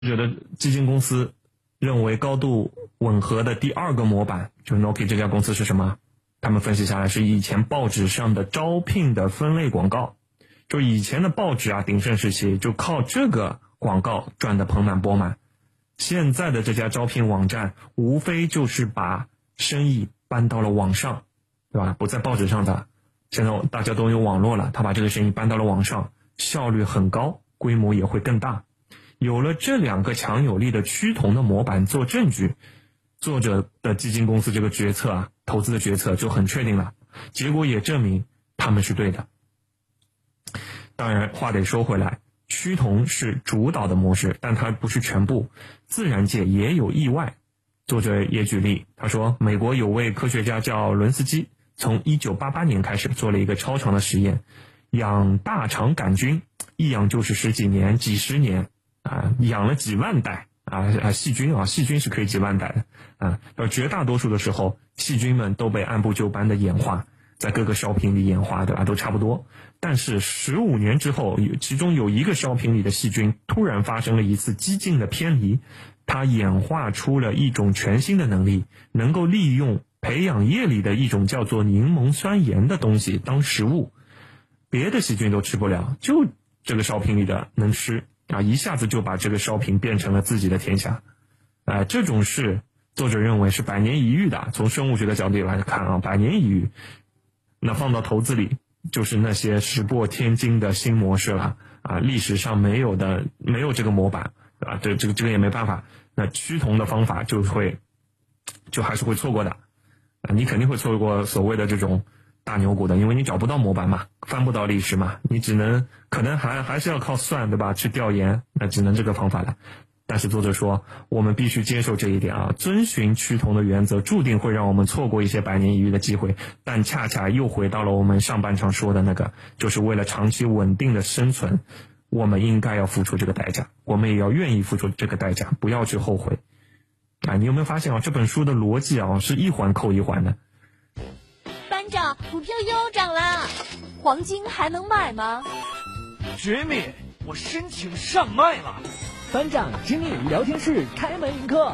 觉得基金公司认为高度吻合的第二个模板，就是 Nokia 这家公司是什么？他们分析下来是以前报纸上的招聘的分类广告，就以前的报纸啊，鼎盛时期就靠这个广告赚得盆满钵满。现在的这家招聘网站，无非就是把生意搬到了网上，对吧？不在报纸上的，现在大家都有网络了，他把这个生意搬到了网上，效率很高，规模也会更大。有了这两个强有力的趋同的模板做证据，作者的基金公司这个决策啊，投资的决策就很确定了，结果也证明他们是对的。当然话得说回来，趋同是主导的模式，但它不是全部，自然界也有意外。作者也举例，他说美国有位科学家叫伦斯基，从1988年开始做了一个超长的实验，养大肠杆菌，一养就是十几年几十年养了几万代细菌是可以几万代的而绝大多数的时候，细菌们都被按部就班的演化，在各个烧瓶里演化，对吧？都差不多。但是15年之后，其中有一个烧瓶里的细菌突然发生了一次激进的偏离，它演化出了一种全新的能力，能够利用培养液里的一种叫做柠檬酸盐的东西当食物，别的细菌都吃不了，就这个烧瓶里的能吃一下子就把这个烧瓶变成了自己的天下。这种事作者认为是百年一遇的，从生物学的角度来看百年一遇。那放到投资里，就是那些石破天惊的新模式了历史上没有这个模板，对吧？这个也没办法。那趋同的方法就还是会错过的你肯定会错过所谓的这种大牛股的，因为你找不到模板嘛，翻不到历史嘛，你可能还是要靠算，对吧？去调研，那只能这个方法了。但是作者说，我们必须接受这一点遵循趋同的原则，注定会让我们错过一些百年一遇的机会，但恰恰又回到了我们上半场说的那个，就是为了长期稳定的生存，我们应该要付出这个代价，我们也要愿意付出这个代价，不要去后悔你有没有发现这本书的逻辑是一环扣一环的。 班长，股票又涨了，黄金还能买吗？ 绝密，我申请上麦了。 班长，经理聊天室开门迎客。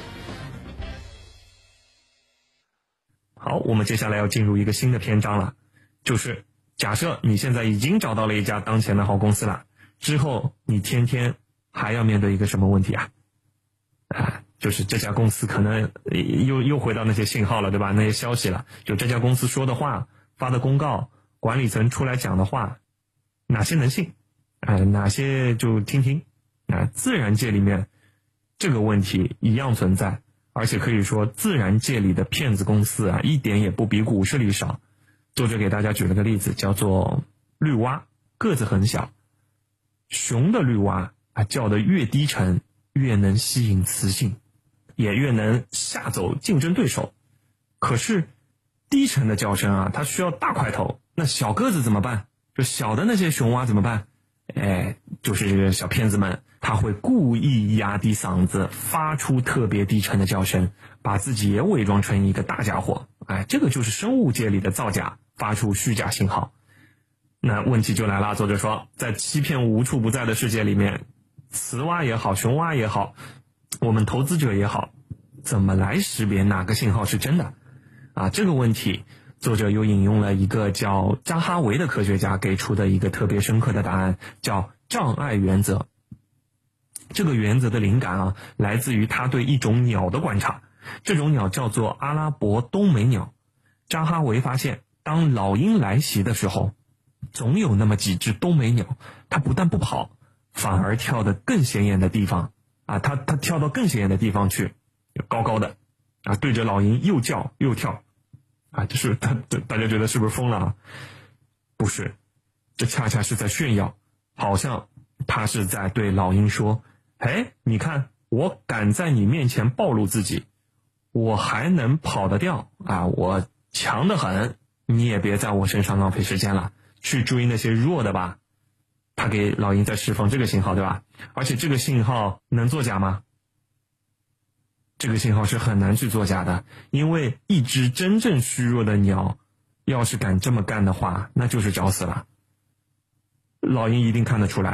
好，我们接下来要进入一个新的篇章了，就是假设你现在已经找到了一家当前的好公司了，之后你天天还要面对一个什么问题就是这家公司可能又回到那些信号了，对吧？那些消息了，就这家公司说的话、发的公告、管理层出来讲的话，哪些能信哪些就听听自然界里面这个问题一样存在，而且可以说自然界里的骗子公司一点也不比股市里少。作者给大家举了个例子，叫做绿蛙，个子很小，雄的绿蛙叫得越低沉，越能吸引雌性，也越能吓走竞争对手。可是低沉的叫声它需要大块头，那小个子怎么办？就小的那些雄蛙怎么办？就是这个小骗子们，他会故意压低嗓子，发出特别低沉的叫声，把自己也伪装成一个大家伙。这个就是生物界里的造假，发出虚假信号。那问题就来了，作者说，在欺骗无处不在的世界里面，雌蛙也好，雄蛙也好，我们投资者也好，怎么来识别哪个信号是真的这个问题作者又引用了一个叫扎哈维的科学家给出的一个特别深刻的答案，叫障碍原则。这个原则的灵感来自于他对一种鸟的观察，这种鸟叫做阿拉伯冬眉鸟。扎哈维发现，当老鹰来袭的时候，总有那么几只冬眉鸟，它不但不跑，反而跳得更显眼的地方它跳到更显眼的地方去，高高的对着老鹰又叫又跳这是大家觉得是不是疯了不是，这恰恰是在炫耀，好像他是在对老鹰说，你看我敢在你面前暴露自己，我还能跑得掉我强得很，你也别在我身上浪费时间了，去追那些弱的吧。他给老鹰在释放这个信号，对吧？而且这个信号能作假吗？这个信号是很难去作假的，因为一只真正虚弱的鸟，要是敢这么干的话，那就是找死了。老鹰一定看得出来的，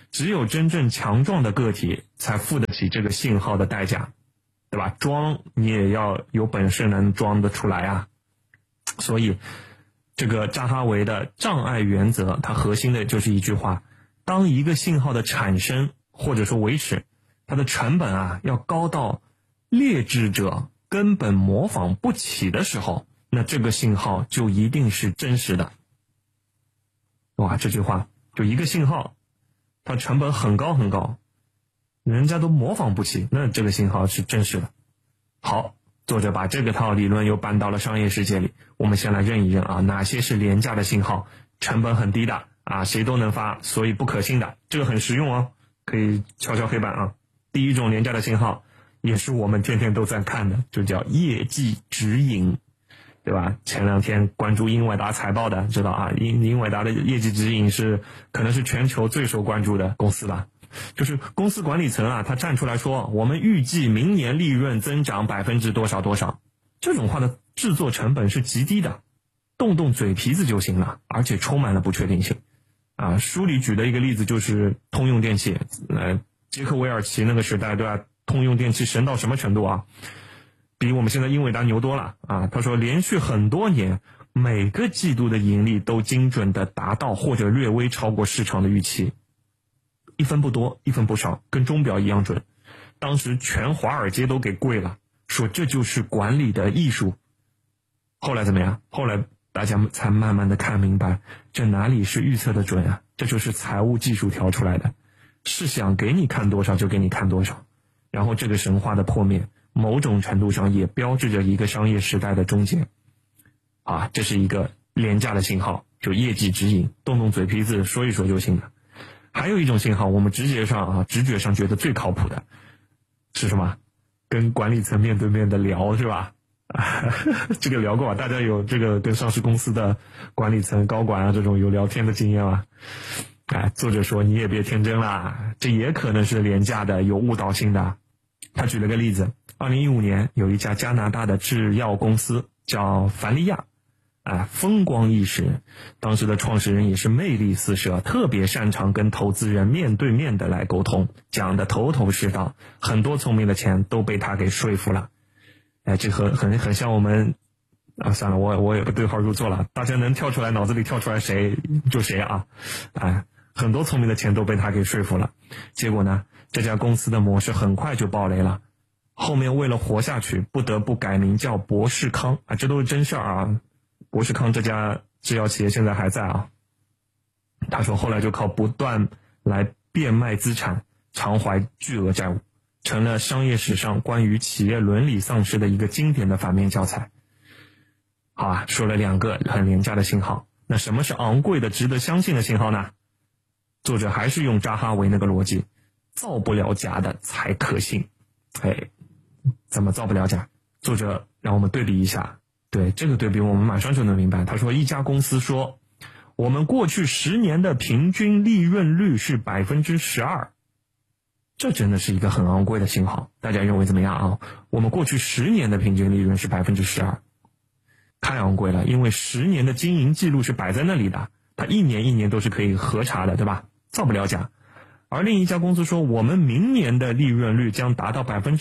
只有真正强壮的个体才付得起这个信号的代价，对吧？装你也要有本事能装得出来啊。所以这个扎哈维的障碍原则，它核心的就是一句话：当一个信号的产生或者说维持，它的成本要高到劣质者根本模仿不起的时候，那这个信号就一定是真实的。哇，这句话就一个信号它成本很高很高，人家都模仿不起，那这个信号是真实的。好，作者把这个套理论又搬到了商业世界里，我们先来认一认哪些是廉价的信号，成本很低的谁都能发，所以不可信的，这个很实用哦，可以敲敲黑板第一种廉价的信号，也是我们天天都在看的，就叫业绩指引，对吧？前两天关注英伟达财报的知道英伟达的业绩指引可能是全球最受关注的公司了。就是公司管理层他站出来说，我们预计明年利润增长%多少多少，这种话的制作成本是极低的，动动嘴皮子就行了，而且充满了不确定性书里举的一个例子就是通用电气，杰克韦尔奇那个时代，对吧？通用电气神到什么程度比我们现在英伟达牛多了他说连续很多年每个季度的盈利都精准的达到或者略微超过市场的预期，一分不多一分不少，跟钟表一样准。当时全华尔街都给跪了，说这就是管理的艺术。后来怎么样？后来大家才慢慢的看明白，这哪里是预测的准这就是财务技术调出来的，是想给你看多少就给你看多少。然后这个神话的破灭，某种程度上也标志着一个商业时代的终结这是一个廉价的信号，就业绩指引，动动嘴皮子说一说就行了。还有一种信号，我们直觉上觉得最靠谱的是什么？跟管理层面对面的聊，是吧？这个聊过大家有这个跟上市公司的管理层高管这种有聊天的经验吗？作者说你也别天真啦，这也可能是廉价的，有误导性的。他举了个例子，2015年有一家加拿大的制药公司叫凡利亚风光一时，当时的创始人也是魅力四射，特别擅长跟投资人面对面的来沟通，讲得头头是道，很多聪明的钱都被他给说服了。这很像我们算了，我也不对号入座了，大家能跳出来，脑子里跳出来谁就谁很多聪明的钱都被他给说服了。结果呢，这家公司的模式很快就爆雷了，后面为了活下去不得不改名叫博士康这都是真事儿博士康这家制药企业现在还在他说后来就靠不断来变卖资产偿还巨额债务，成了商业史上关于企业伦理丧失的一个经典的反面教材。好说了2个很廉价的信号，那什么是昂贵的值得相信的信号呢？作者还是用扎哈维那个逻辑，造不了假的才可信。怎么造不了假？作者让我们对比一下，对这个对比我们马上就能明白。他说一家公司说我们过去10年的平均利润率是12%，这真的是一个很昂贵的信号。大家认为怎么样我们过去10年的平均利润是12%，太昂贵了，因为10年的经营记录是摆在那里的，它一年一年都是可以核查的，对吧？造不了假。而另一家公司说我们明年的利润率将达到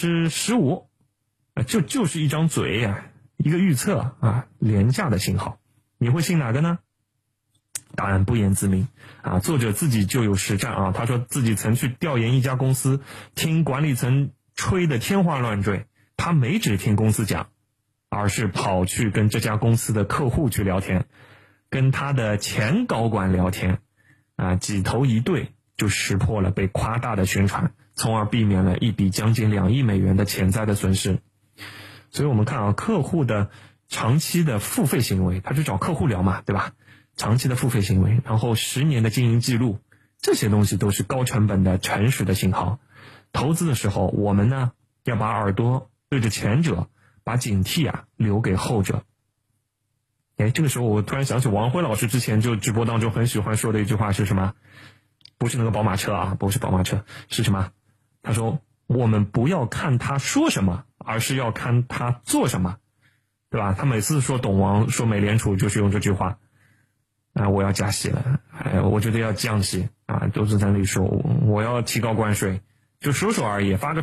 15%，就是一张嘴一个预测廉价的信号。你会信哪个呢？答案不言自明作者自己就有实战他说自己曾去调研一家公司，听管理层吹得天花乱坠，他没只听公司讲，而是跑去跟这家公司的客户去聊天，跟他的前高管聊天几头一对就识破了被夸大的宣传，从而避免了一笔将近2亿美元的潜在的损失。所以我们看客户的长期的付费行为，他去找客户聊嘛，对吧？长期的付费行为，然后10年的经营记录，这些东西都是高成本的诚实的信号。投资的时候，我们呢要把耳朵对着前者，把警惕留给后者。这个时候我突然想起王辉老师之前就直播当中很喜欢说的一句话是什么？不是那个宝马车不是宝马车，是什么？他说我们不要看他说什么，而是要看他做什么，对吧？他每次说董王说美联储就是用这句话我要加息了我觉得要降息， 啊，都是在那里说我要提高关税，就说说而已，发个